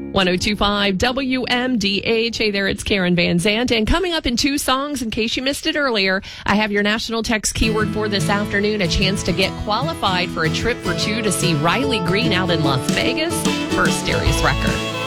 1025 WMDH. Hey there, it's Karen Van Zant. And coming up in 2 songs, in case you missed it earlier, I have your national text keyword for this afternoon, a chance to get qualified for a trip for 2 to see Riley Green out in Las Vegas. First, Darius Rucker.